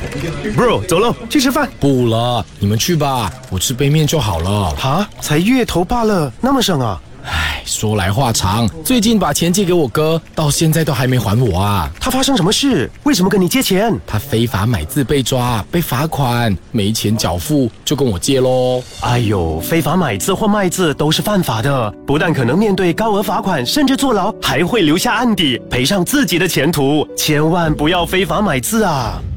Bro， 走喽，去吃饭。 不了，你们去吧，我吃杯面就好了。 哈，才月头罢了，那么省啊？ 唉，说来话长，最近把钱借给我哥，到现在都还没还我啊。 他发生什么事？为什么跟你借钱？ 他非法买字被抓，被罚款，没钱缴付，就跟我借咯。 哎呦，非法买字或卖字都是犯法的，不但可能面对高额罚款，甚至坐牢，还会留下案底，赔上自己的前途。千万不要非法买字啊！